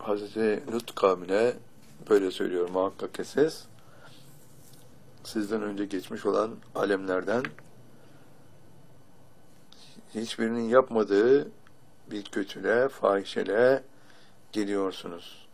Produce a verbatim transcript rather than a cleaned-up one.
Hazreti Lut kavmine böyle söylüyor muhakkak ses. Sizden önce geçmiş olan alemlerden hiçbirinin yapmadığı bir kötülüğe, fahişeliğe geliyorsunuz.